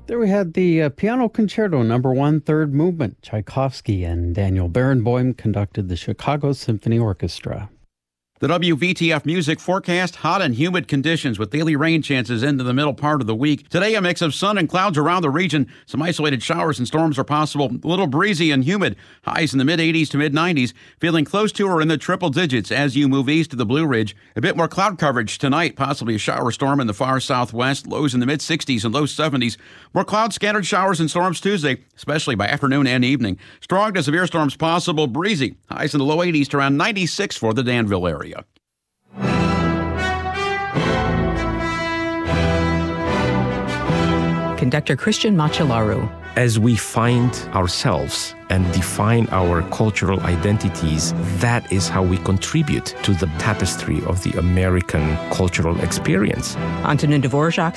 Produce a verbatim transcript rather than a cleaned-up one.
There we had the uh, Piano Concerto Number One, Third Movement. Tchaikovsky and Daniel Barenboim conducted the Chicago Symphony Orchestra. The W V T F music forecast, hot and humid conditions with daily rain chances into the middle part of the week. Today, a mix of sun and clouds around the region. Some isolated showers and storms are possible. A little breezy and humid. Highs in the mid eighties to mid nineties. Feeling close to or in the triple digits as you move east to the Blue Ridge. A bit more cloud coverage tonight. Possibly a shower storm in the far southwest. Lows in the mid sixties and low seventies. More cloud scattered showers and storms Tuesday, especially by afternoon and evening. Strong to severe storms possible. Breezy. Highs in the low eighties to around ninety-six for the Danville area. Conductor Christian Macilaru. As we find ourselves and define our cultural identities, that is how we contribute to the tapestry of the American cultural experience. Antonin Dvorak